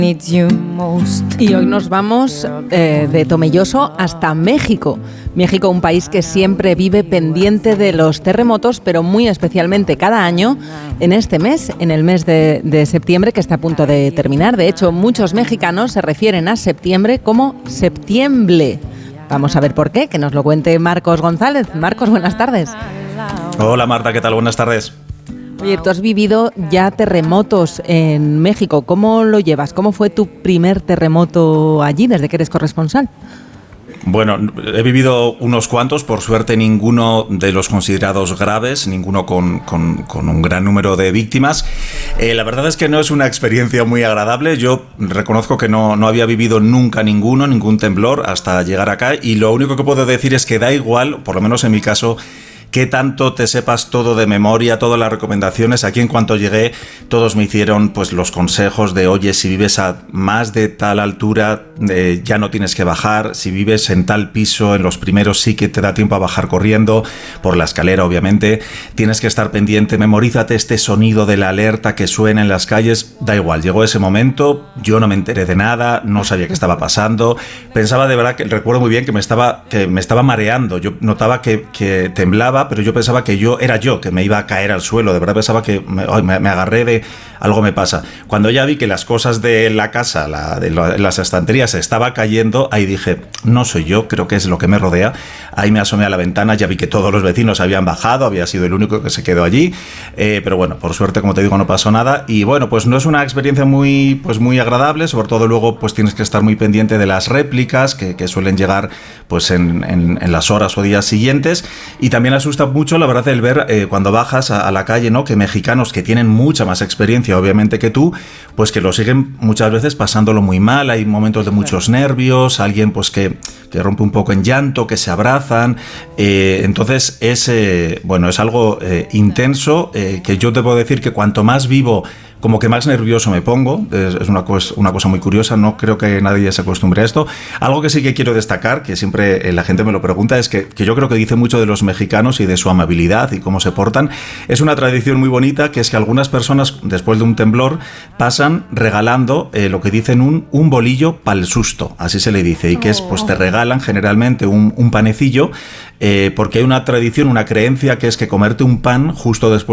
Y hoy nos vamos de Tomelloso hasta México. México, un país que siempre vive pendiente de los terremotos, pero muy especialmente cada año en este mes, en el mes de septiembre, que está a punto de terminar. De hecho, muchos mexicanos se refieren a septiembre como septiembre. Vamos a ver por qué, que nos lo cuente Marcos González. Marcos, buenas tardes. Hola Marta, ¿qué tal? Buenas tardes. Oye, tú has vivido ya terremotos en México. ¿Cómo lo llevas? ¿Cómo fue tu primer terremoto allí desde que eres corresponsal? Bueno, he vivido unos cuantos, por suerte ninguno de los considerados graves, ninguno con un gran número de víctimas. La verdad es que no es una experiencia muy agradable. Yo reconozco que no había vivido nunca ningún temblor hasta llegar acá, y lo único que puedo decir es que da igual, por lo menos en mi caso, que tanto te sepas todo de memoria, todas las recomendaciones. Aquí en cuanto llegué, todos me hicieron pues los consejos de, oye, si vives a más de tal altura, ya no tienes que bajar. Si vives en tal piso, en los primeros sí que te da tiempo a bajar corriendo, por la escalera obviamente. Tienes que estar pendiente, memorízate este sonido de la alerta que suena en las calles. Da igual, llegó ese momento, yo no me enteré de nada, no sabía qué estaba pasando. Pensaba de verdad, que recuerdo muy bien que me estaba mareando. Yo notaba que temblaba, pero yo pensaba que era yo, que me iba a caer al suelo. De verdad pensaba que me agarré de algo me pasa. Cuando ya vi que las cosas de la casa, de las estanterías, se estaba cayendo, ahí dije, no soy yo, creo que es lo que me rodea. Ahí me asomé a la ventana, ya vi que todos los vecinos habían bajado, había sido el único que se quedó allí, pero bueno, por suerte, como te digo, no pasó nada. Y bueno, pues no es una experiencia muy agradable, sobre todo luego pues tienes que estar muy pendiente de las réplicas que suelen llegar pues en las horas o días siguientes. Y también asusta mucho, la verdad, el ver cuando bajas a la calle, ¿no?, que mexicanos que tienen mucha más experiencia obviamente que tú, pues que lo siguen muchas veces pasándolo muy mal. Hay momentos de muchos nervios, alguien pues que rompe un poco en llanto, que se abrazan, entonces es algo intenso, que yo debo decir que cuanto más vivo, como que más nervioso me pongo. Es una cosa muy curiosa, no creo que nadie se acostumbre a esto. Algo que sí que quiero destacar, que siempre la gente me lo pregunta, es que yo creo que dice mucho de los mexicanos y de su amabilidad y cómo se portan. Es una tradición muy bonita, que es que algunas personas, después de un temblor, pasan regalando lo que dicen un bolillo pa'l susto, así se le dice, y que es, pues te regalan generalmente un panecillo, porque hay una tradición, una creencia, que es que comerte un pan justo después